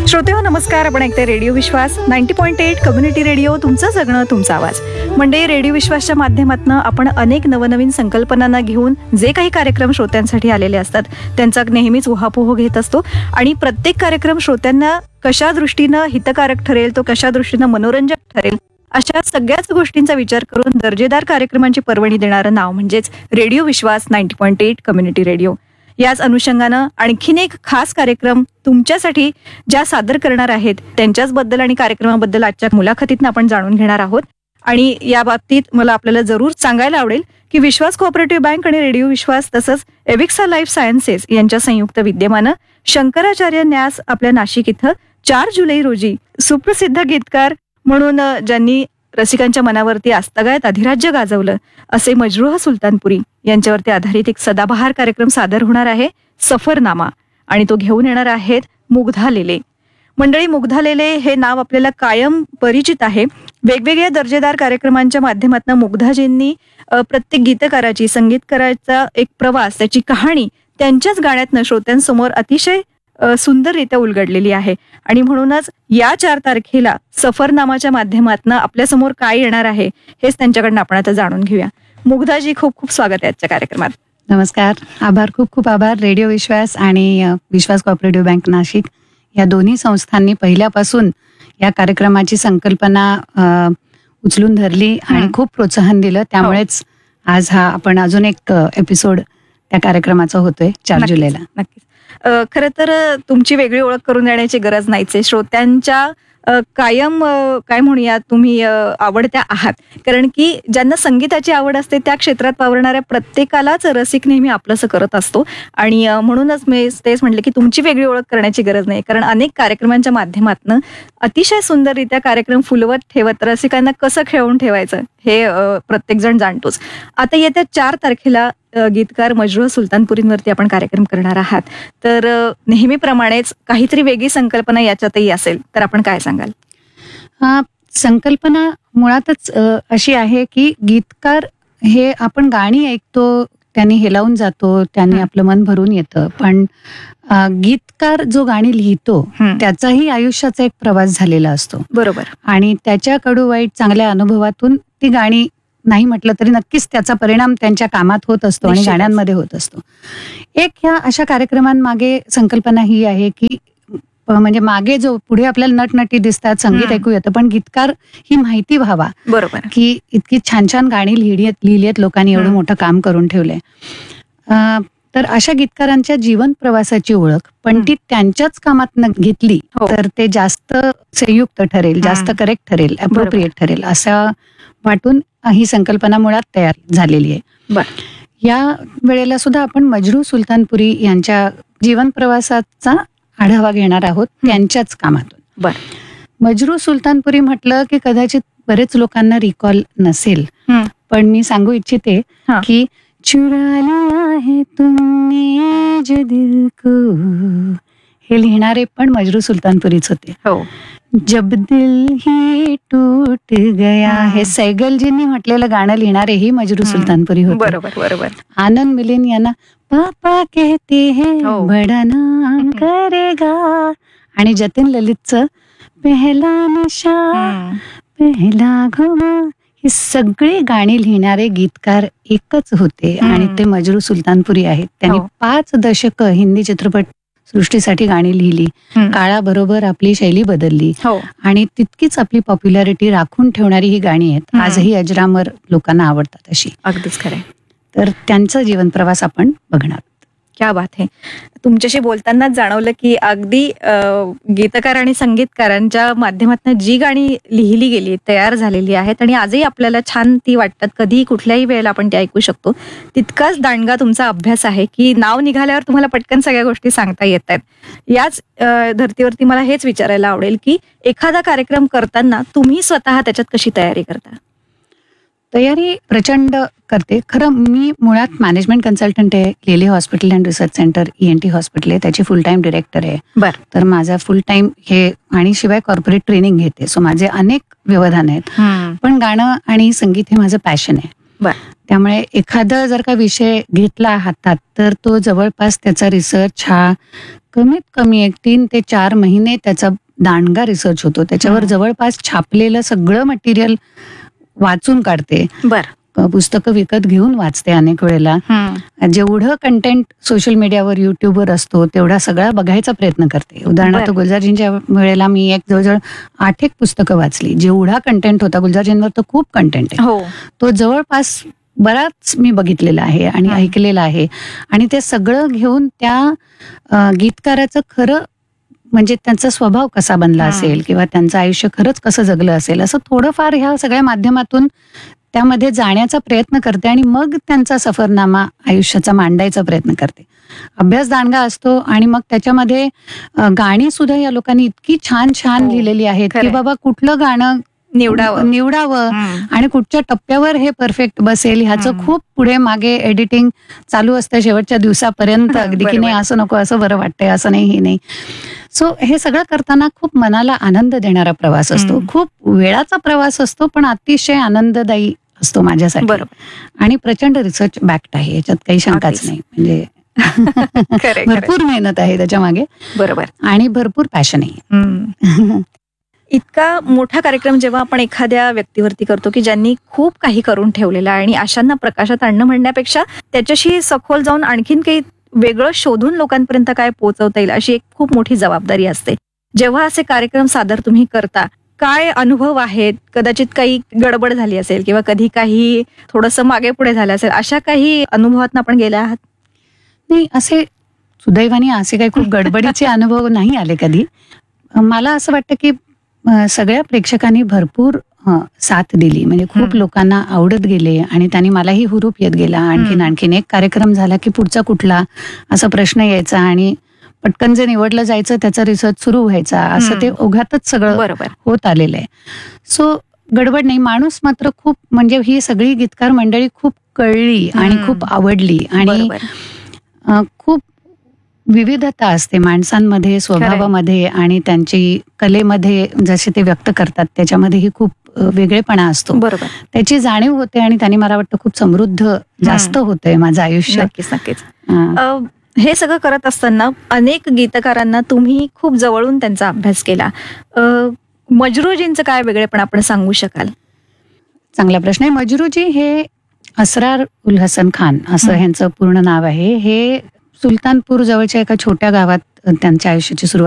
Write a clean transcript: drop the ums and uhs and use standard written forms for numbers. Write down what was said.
श्रोतेहो नमस्कार. आपण ऐकते रेडिओ विश्वास 90.8 कम्युनिटी रेडिओ. तुमचं जगणं तुमचा आवाज. म्हणजे रेडिओ विश्वासच्या माध्यमातून आपण अनेक नवनवीन संकल्पनांना घेऊन जे काही कार्यक्रम श्रोत्यांसाठी आलेले असतात त्यांचा नेहमीच उहापोह घेत असतो आणि प्रत्येक कार्यक्रम श्रोत्यांना कशा दृष्टीनं हितकारक ठरेल, तो कशा दृष्टीनं मनोरंजक ठरेल, अशा सगळ्याच गोष्टींचा विचार करून दर्जेदार कार्यक्रमांची पर्वणी देणारं नाव म्हणजेच रेडिओ विश्वास 90.8 कम्युनिटी रेडिओ. याच अनुषंगानं आणखीन एक खास कार्यक्रम तुमच्यासाठी ज्या सादर करणार आहेत त्यांच्याचबद्दल आणि कार्यक्रमाबद्दल आजच्या मुलाखतीतनं आपण जाणून घेणार आहोत. आणि या बाबतीत मला आपल्याला जरूर सांगायला आवडेल की विश्वास कोऑपरेटिव्ह बँक आणि रेडिओ विश्वास तसंच एविक्सा लाईफ सायन्सेस यांच्या संयुक्त विद्यमानं शंकराचार्य न्यास आपल्या नाशिक इथं 4 जुलै रोजी सुप्रसिद्ध गीतकार म्हणून ज्यांनी रसिकांच्या मनावरती आस्तगायत अधिराज्य गाजवलं असे मजरूह सुलतानपुरी यांच्यावरती आधारित एक सदाबहार कार्यक्रम सादर होणार आहे, सफरनामा. आणि तो घेऊन येणार आहेत मुग्धा लेले. मंडळी, मुग्धा लेले हे नाव आपल्याला कायम परिचित आहे. वेगवेगळ्या दर्जेदार कार्यक्रमांच्या माध्यमातून मुग्धाजींनी प्रत्येक गीतकाराची, संगीतकाराचा एक प्रवास, त्याची कहाणी त्यांच्याच गाण्यातनं श्रोत्यांसमोर अतिशय सुंदररित्या उलगडलेली आहे. आणि म्हणूनच या 4 तारखेला सफरनामाच्या माध्यमातून आपल्यासमोर काय येणार आहे हेच त्यांच्याकडनं आपण आता जाणून घेऊया. मुग्धाजी, खूप खूप स्वागत आहे आजच्या कार्यक्रमात. नमस्कार, आभार, खूप खूप आभार. रेडिओ विश्वास आणि विश्वास कोऑपरेटिव्ह बँक नाशिक या दोन्ही संस्थांनी पहिल्यापासून या कार्यक्रमाची संकल्पना उचलून धरली आणि खूप प्रोत्साहन दिलं. त्यामुळेच आज हा आपण अजून एक एपिसोड त्या कार्यक्रमाचा होतोय 4 जुलैला. नक्कीच. खरं तर तुमची वेगळी ओळख करून देण्याची गरज नाहीच आहे. श्रोत्यांच्या कायम काय म्हणूया तुम्ही आवडत्या आहात. कारण की ज्यांना संगीताची आवड असते त्या क्षेत्रात वावरणाऱ्या प्रत्येकालाच रसिक नेहमी आपलंसं करत असतो. आणि म्हणूनच मी तेच म्हटले की तुमची वेगळी ओळख करण्याची गरज नाही, कारण अनेक कार्यक्रमांच्या माध्यमातून अतिशय सुंदररित्या कार्यक्रम फुलवत ठेवत रसिकांना कसं खेळवून ठेवायचं हे प्रत्येक जण जाणतोच. आता येत्या 4 तारखेला गीतकार मजरूह सुलतानपुरींवरती आपण कार्यक्रम करणार आहात, तर नेहमीप्रमाणेच काहीतरी वेगळी संकल्पना याच्यातही असेल, तर आपण काय सांगाल? संकल्पना मुळातच अशी आहे की गीतकार हे आपण गाणी ऐकतो, त्यांनी हेलावून जातो, त्यांनी आपलं मन भरून येतं. पण गीतकार जो गाणी लिहितो त्याचाही आयुष्याचा एक प्रवास झालेला असतो. बरोबर. आणि त्याच्या कडूवाईट चांगल्या अनुभवातून ती गाणी नाही म्हटलं तरी नक्कीच त्याचा परिणाम त्यांच्या कामात होत असतो आणि गाण्यांमध्ये होत असतो. एक ह्या अशा कार्यक्रमांमागे संकल्पना ही आहे की म्हणजे मागे जो पुढे आपल्याला नटनटी दिसतात, संगीत ऐकू येतं, पण गीतकार ही माहिती व्हावा. बरोबर. की इतकी छान छान गाणी लिहिली आहेत लोकांनी, एवढं मोठं काम करून ठेवलंय. तर अशा गीतकारांच्या जीवन प्रवासाची ओळख पण ती त्यांच्याच कामात घेतली तर ते जास्त संयुक्त ठरेल, जास्त करेक्ट ठरेल, अप्रोप्रिएट ठरेल असं वाटून ही संकल्पना मुळात तयार झालेली आहे. या वेळेला सुद्धा आपण मजरूह सुलतानपुरी यांच्या जीवन प्रवासाचा आढावा घेणार आहोत त्यांच्याच कामातून. मजरूह सुलतानपुरी म्हटलं की कदाचित बरेच लोकांना रिकॉल नसेल, पण मी सांगू इच्छिते की चुरा लिया है तुमने जो दिल को, हे लिहिणारे पण मजरूह सुलतानपुरीच होते. जब दिल ही टूट गया, हे सैगलजींनी म्हटलेलं गाणं लिहिणारे ही मजरूह सुलतानपुरी होते. बरोबर बरोबर. आनंद मिलिंद यांना पापा कहते हैं बड़ा नाम करेगा, आणि जतीन ललितचं पहला नशा पहला घुमा, ही सगळी गाणी लिहिणारे गीतकार एकच होते आणि ते मजरूह सुलतानपुरी आहेत. त्यांनी 5 दशक हिंदी चित्रपट सृष्टीसाठी गाणी लिहिली. काळाबरोबर आपली शैली बदलली आणि तितकीच आपली पॉप्युलॅरिटी राखून ठेवणारी ही गाणी आहेत. आजही अजरामर लोकांना आवडतात अशी. अगदीच खरंय. तर त्यांचा जीवन प्रवास आपण बघणार. क्या बात आहे. तुमच्याशी बोलतानाच जाणवलं की अगदी गीतकार आणि संगीतकारांच्या माध्यमातून जी गाणी लिहिली गेली, तयार झालेली आहेत आणि आजही आपल्याला छान ती वाटतात. कधीही कुठल्याही वेळेला आपण ती ऐकू शकतो. तितकाच दांडगा तुमचा अभ्यास आहे की नाव निघाल्यावर तुम्हाला पटकन सगळ्या गोष्टी सांगता येत आहेत. याच धर्तीवरती मला हेच विचारायला आवडेल की एखादा कार्यक्रम करताना तुम्ही स्वतः त्याच्यात कशी तयारी करता? तयारी प्रचंड करते. खरं मी मुळात मॅनेजमेंट कन्सल्टंट आहे. लेले hospital and research centre ENT hospital आहे, त्याची फुल टाइम डिरेक्टर आहे. तर माझा फुल टाइम हे आणि शिवाय कॉर्पोरेट ट्रेनिंग घेते. सो माझे अनेक व्यवधान आहेत. पण गाणं आणि संगीत हे माझं पॅशन आहे. त्यामुळे एखादा जर का विषय घेतला हातात तर तो जवळपास त्याचा रिसर्च हा कमीत कमी 3 ते 4 महिने त्याचा दांडगा रिसर्च होतो. त्याच्यावर जवळपास छापलेलं सगळं मटेरियल वाचून काढते. बर. पुस्तकं विकत घेऊन वाचते अनेक वेळेला. जेवढं कंटेंट सोशल मीडियावर, युट्यूबवर असतो तेवढा सगळा बघायचा प्रयत्न करते. उदाहरणार्थ गुलजारजींच्या वेळेला मी जवळजवळ 8 पुस्तकं वाचली. जेवढा कंटेंट होता, गुलजारजींवर तर खूप कंटेंट आहे, हो. तो जवळपास बराच मी बघितलेला आहे आणि ऐकलेला आहे. आणि ते सगळं घेऊन त्या गीतकाराचं खरं म्हणजे त्यांचा स्वभाव कसा बनला असेल किंवा त्यांचं आयुष्य खरंच कसं जगलं असेल, असं थोडंफार ह्या सगळ्या माध्यमातून त्यामध्ये जाण्याचा प्रयत्न करते आणि मग त्यांचा सफरनामा आयुष्याचा मांडायचा प्रयत्न करते. अभ्यास दांडगा असतो आणि मग त्याच्यामध्ये गाणी सुद्धा या लोकांनी इतकी छान छान लिहिलेली आहेत की बाबा कुठलं गाणं निवडावं आणि कुठच्या टप्प्यावर हे परफेक्ट बसेल ह्याचं खूप पुढे मागे एडिटिंग चालू असतं शेवटच्या दिवसापर्यंत. अगदी की नाही असं नको, असं बरं वाटतंय, असं नाही, हे नाही. सो हे सगळं करताना खूप मनाला आनंद देणारा प्रवास असतो. खूप वेळाचा प्रवास असतो पण अतिशय आनंददायी असतो माझ्यासाठी. आणि प्रचंड रिसर्च बॅक्ड आहे, याच्यात काही शंकाच नाही. म्हणजे भरपूर मेहनत आहे त्याच्या मागे. बरोबर. आणि भरपूर पॅशन आहे. इतका मोठा कार्यक्रम जेव्हा आपण एखाद्या व्यक्तीवरती करतो की ज्यांनी खूप काही करून ठेवलेलं आहे आणि अशांना प्रकाशात आणणं म्हणण्यापेक्षा त्याच्याशी सखोल जाऊन आणखीन काही वेगळं शोधून लोकांपर्यंत काय पोहोचवता येईल अशी एक खूप मोठी जबाबदारी असते. जेव्हा असे कार्यक्रम सादर तुम्ही करता, काय अनुभव आहेत? कदाचित काही गडबड झाली असेल किंवा कधी काही थोडंसं मागे पुढे झालं असेल, अशा काही अनुभवातून आपण गेल्या आहात? नाही, असे सुदैवाने असे काही खूप गडबडीचे अनुभव नाही आले कधी. मला असं वाटतं की सगळ्या प्रेक्षकांनी भरपूर साथ दिली. म्हणजे खूप लोकांना आवडत गेले आणि त्यांनी मलाही हुरूप येत गेला. आणखीन एक कार्यक्रम झाला की पुढचा कुठला असा प्रश्न यायचा आणि पटकन जे निवडलं जायचं त्याचा रिसर्च सुरू व्हायचा. असं ते ओघातच सगळं होत आलेलं आहे. सो गडबड नाही. माणूस मात्र खूप, म्हणजे ही सगळी गीतकार मंडळी खूप कळली आणि खूप आवडली. आणि खूप विविधता असते माणसांमध्ये, स्वभावामध्ये आणि त्यांची कलेमध्ये जसे ते व्यक्त करतात त्याच्यामध्येही खूप वेगळेपणा असतो. बरोबर. त्याची जाणीव होते आणि त्यांनी मला वाटतं खूप समृद्ध जास्त होतंय माझं आयुष्य. नक्कीच. हे सगळं करत असताना अनेक गीतकारांना तुम्ही खूप जवळून त्यांचा अभ्यास केला. मजरूजींचं काय वेगळेपण आपण सांगू शकाल? चांगला प्रश्न आहे. मजरूजी हे असरार उल हसन खान असं ह्यांचं पूर्ण नाव आहे. हे सुलतानपूर जवळच्या एका छोट्या गावात त्यांच्या आयुष्याची सुरुवात